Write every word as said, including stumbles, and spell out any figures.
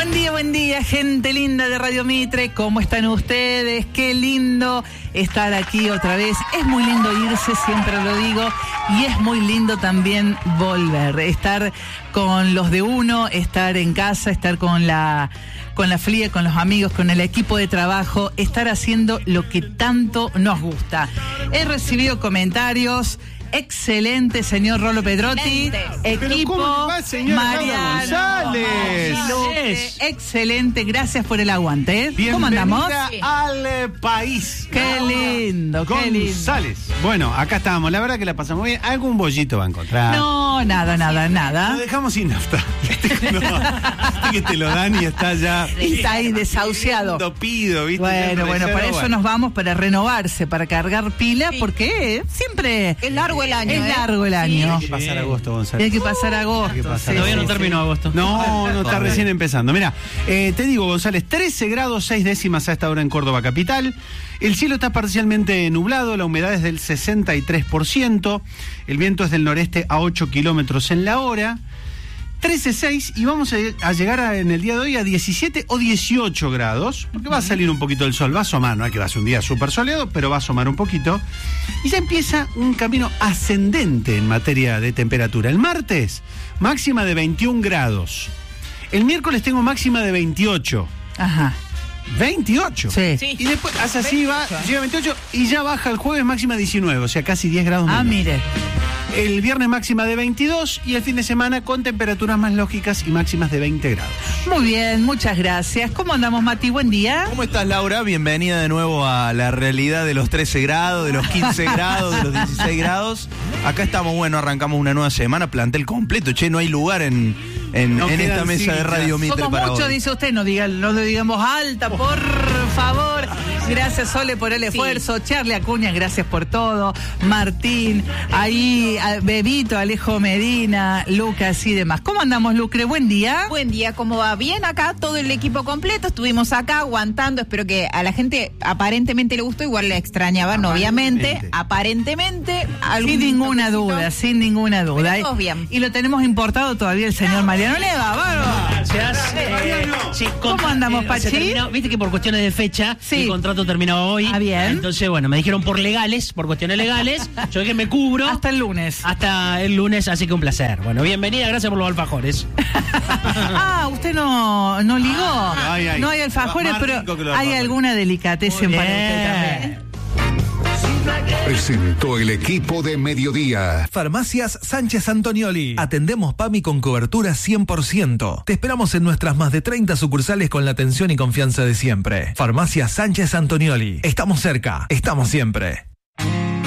Buen día, buen día, gente linda de Radio Mitre. ¿Cómo están ustedes? Qué lindo estar aquí otra vez. Es muy lindo irse, siempre lo digo. Y es muy lindo también volver. Estar con los de uno, estar en casa, estar con la, con la F L I E, con los amigos, con el equipo de trabajo. Estar haciendo lo que tanto nos gusta. He recibido comentarios. Excelente, señor Rolo Pedrotti. Excelente. Equipo Va, Mariano González. Luque, excelente, gracias por el aguante. ¿eh? ¿Cómo andamos? Al eh, país. Qué lindo, qué lindo. González. Bueno, acá estábamos. La verdad que la pasamos bien. Algún bollito va a encontrar. No, nada, nada, nada. Lo dejamos sin nafta. No, viste que te lo dan y está ya. Está ahí desahuciado. Pido, ¿viste? Bueno, bueno, para eso nos vamos, para renovarse, para cargar pilas, Sí. porque eh, siempre Es largo el año. es ¿eh? largo el año. Hay que pasar agosto, González. Hay que pasar agosto. Hay que pasar sí, Todavía sí, no terminó agosto. No, no está recién empezando. Mira, eh, te digo, González, trece grados seis décimas a esta hora en Córdoba capital. El cielo está parcialmente nublado, la humedad es del sesenta y tres por ciento, el viento es del noreste a ocho kilómetros en la hora. trece seis y vamos a, a llegar a, en el día de hoy a diecisiete o dieciocho grados, porque va a salir un poquito el sol, va a asomar, no es que va a ser un día súper soleado, pero va a asomar un poquito. Y ya empieza un camino ascendente en materia de temperatura. El martes, máxima de veintiún grados. El miércoles tengo máxima de veintiocho. Ajá. veintiocho. Sí. Sí. Y después, hace así, va, llega a veintiocho y ya baja el jueves máxima diecinueve, o sea, casi diez grados menos. Ah, mire. El viernes máxima de veintidós y el fin de semana con temperaturas más lógicas y máximas de veinte grados. Muy bien, muchas gracias. ¿Cómo andamos, Mati? Buen día. ¿Cómo estás, Laura? Bienvenida de nuevo a la realidad de los trece grados, de los quince grados, de los dieciséis grados. Acá estamos, bueno, arrancamos una nueva semana, plantel completo. Che, no hay lugar en, en, No en esta quedan mesa de sillas. Radio Mitre Como para mucho hoy. dice usted, no diga, no lo digamos alta, por favor. Gracias, Sole, por el esfuerzo. Charlie Acuña, gracias por todo. Martín, ahí, a- Bebito, Alejo Medina, Lucas y demás. ¿Cómo andamos, Lucre? Buen día. Buen día, ¿cómo va? Bien acá, todo el equipo completo. Estuvimos acá aguantando. Espero que a la gente aparentemente le gustó. Igual le extrañaban, obviamente. Aparentemente. algún Sin ninguna toquecito. duda, sin ninguna duda. Pero todos bien. Y lo tenemos importado todavía el señor Mariano Leva. ¡Vamos! Gracias. Eh, sí, ¿Cómo contra- andamos, eh, Pachi? se terminó- Viste que por cuestiones de fecha, Sí. el contrato terminaba hoy. Ah, bien. Entonces, bueno, me dijeron por legales, por cuestiones legales, yo que me cubro Hasta el lunes. hasta el lunes, así que un placer. Bueno, bienvenida, gracias por los alfajores. Ah, usted no, no ligó. Ah, ay, ay. No hay alfajores, Más pero rico que los hay alfajores. alguna delicatessen Muy para bien. usted también. Presentó el equipo de Mediodía. Farmacias Sánchez Antonioli. Atendemos PAMI con cobertura cien por ciento. Te esperamos en nuestras más de treinta sucursales con la atención y confianza de siempre. Farmacias Sánchez Antonioli. Estamos cerca, estamos siempre.